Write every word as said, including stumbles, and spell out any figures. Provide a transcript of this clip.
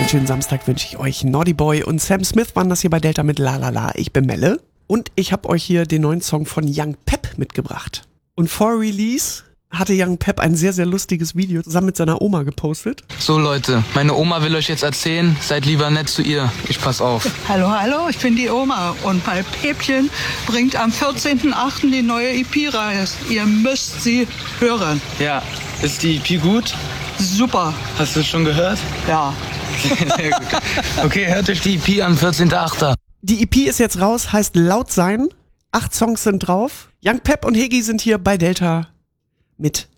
einen schönen Samstag wünsche ich euch. Naughty Boy und Sam Smith waren das hier bei Delta mit La La La. Ich bin Melle und ich habe euch hier den neuen Song von Young Pep mitgebracht. Und vor Release hatte Young Pep ein sehr, sehr lustiges Video zusammen mit seiner Oma gepostet. So Leute, meine Oma will euch jetzt erzählen, seid lieber nett zu ihr. Ich pass auf. Hallo, hallo, ich bin die Oma und mein Päbchen bringt am vierzehnten achten die neue E P raus. Ihr müsst sie hören. Ja, ist die E P gut? Super. Hast du es schon gehört? Ja. Sehr gut. Okay, hört euch die E P am vierzehnten achten Die E P ist jetzt raus, heißt Laut sein. Acht Songs sind drauf. Young Pep und Higgy sind hier bei Delta mit